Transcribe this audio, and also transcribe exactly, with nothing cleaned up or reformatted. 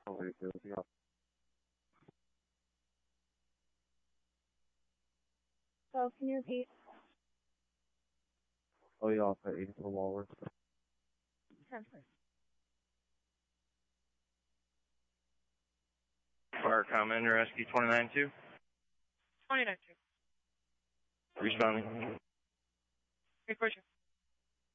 Oh, wait, there we go. So, can you repeat? Oh, yeah, off at eighty-four Walworth. Transfer. Fire Commander, Rescue twenty-nine two. twenty-nine two. Responding. Report you.